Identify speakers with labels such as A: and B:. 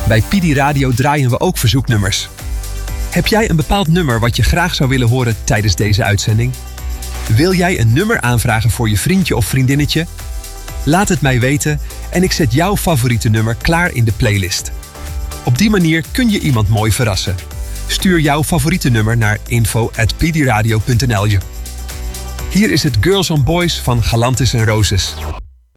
A: Bij Pidi Radio draaien we ook verzoeknummers. Heb jij een bepaald nummer wat je graag zou willen horen tijdens deze uitzending? Wil jij een nummer aanvragen voor je vriendje of vriendinnetje? Laat het mij weten en ik zet jouw favoriete nummer klaar in de playlist. Op die manier kun je iemand mooi verrassen. Stuur jouw favoriete nummer naar info@pidiradio.nl. Hier is het Girls on Boys van Galantis en Roses.